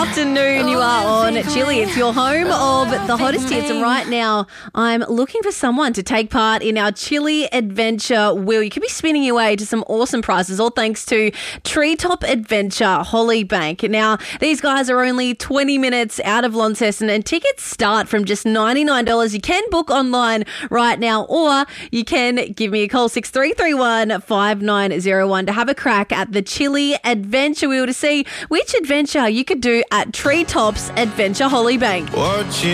afternoon. You are on Chili. It's your home of the hottest hits. And right now, I'm looking for someone to take part in our Chili Adventure wheel. You could be spinning your way to some awesome prizes, all thanks to Treetop Adventure Hollybank. Now, these guys are only 20 minutes out of Launceston and tickets start from just $99. You can book online right now, or you can give me a call, 6331 5901, to have a crack at the Chili Adventure wheel to see which adventure you could do at Treetops Adventure Hollybank. Watching